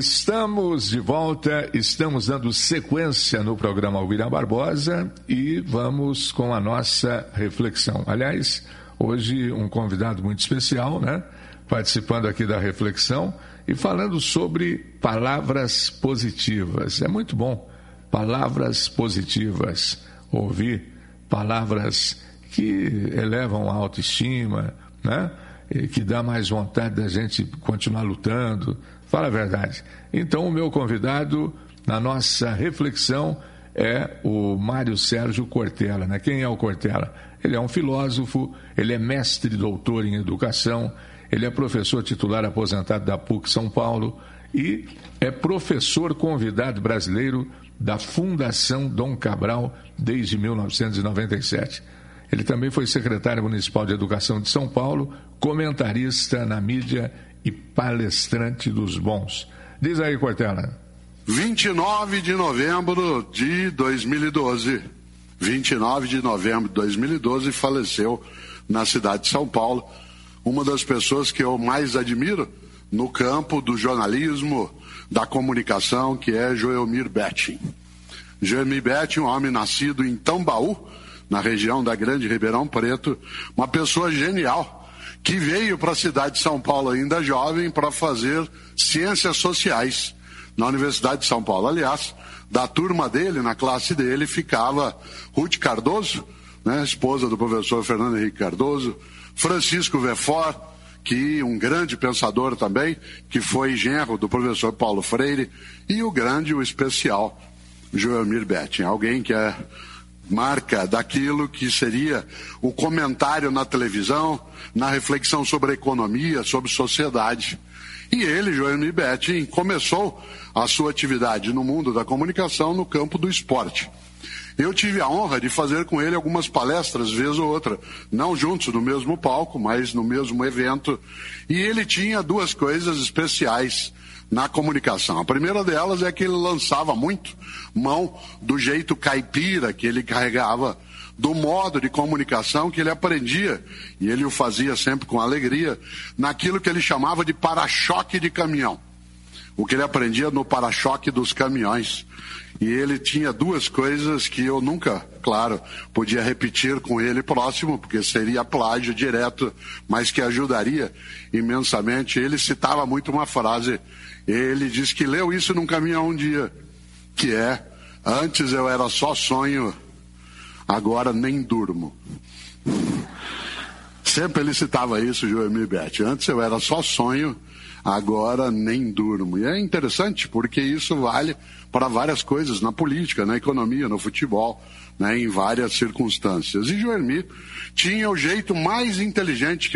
Estamos de volta, estamos dando sequência no programa William Barbosa e vamos com a nossa reflexão. Aliás, hoje um convidado muito especial, né? Participando aqui da reflexão e falando sobre palavras positivas. É muito bom, palavras positivas, ouvir palavras que elevam a autoestima, né? E que dá mais vontade da gente continuar lutando. Fala a verdade. Então, o meu convidado na nossa reflexão é o Mário Sérgio Cortella, né? Quem é o Cortella? Ele é um filósofo, ele é mestre e doutor em educação, ele é professor titular aposentado da PUC São Paulo e é professor convidado brasileiro da Fundação Dom Cabral desde 1997. Ele também foi secretário municipal de Educação de São Paulo, comentarista na mídia e palestrante dos bons. Diz aí, Cortella. 29 de novembro de 2012. 29 de novembro de 2012 faleceu na cidade de São Paulo uma das pessoas que eu mais admiro no campo do jornalismo, da comunicação, que é Joelmir Betting. Joelmir Betting, um homem nascido em Tambaú, na região da Grande Ribeirão Preto, uma pessoa genial, que veio para a cidade de São Paulo ainda jovem para fazer ciências sociais na Universidade de São Paulo. Aliás, da turma dele, na classe dele, ficava Ruth Cardoso, né, esposa do professor Fernando Henrique Cardoso, Francisco Vefort, que um grande pensador também, que foi genro do professor Paulo Freire, e o especial Joelmir Betting, alguém que é marca daquilo que seria o comentário na televisão, na reflexão sobre a economia, sobre sociedade. E ele, Joelmir Betting, começou a sua atividade no mundo da comunicação no campo do esporte. Eu tive a honra de fazer com ele algumas palestras, vez ou outra, não juntos no mesmo palco, mas no mesmo evento, e ele tinha duas coisas especiais na comunicação. A primeira delas é que ele lançava muito mão do jeito caipira que ele carregava, do modo de comunicação que ele aprendia, e ele o fazia sempre com alegria, naquilo que ele chamava de para-choque de caminhão. O que ele aprendia no para-choque dos caminhões. E ele tinha duas coisas que eu nunca, claro, podia repetir com ele próximo, porque seria plágio direto, mas que ajudaria imensamente. Ele citava muito uma frase. Ele diz que leu isso num caminhão um dia, que é: antes eu era só sonho, agora nem durmo. Sempre ele citava isso, Joelmir Betting. Antes eu era só sonho, agora nem durmo. E é interessante porque isso vale para várias coisas, na política, na economia, no futebol, né, em várias circunstâncias. E Joelmir tinha o jeito mais inteligente que